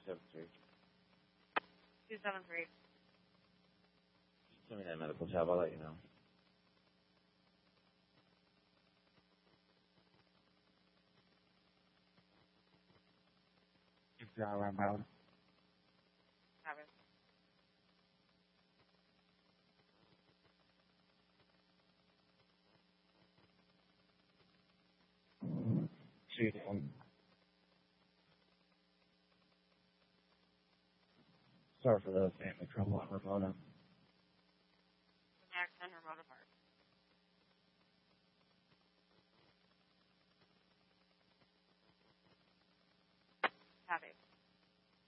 273. 273. Give me that medical tab. I'll let you know. I'm out. Have it. See, sorry for the family trouble on Ramona. Max and Ramona Park. Have it.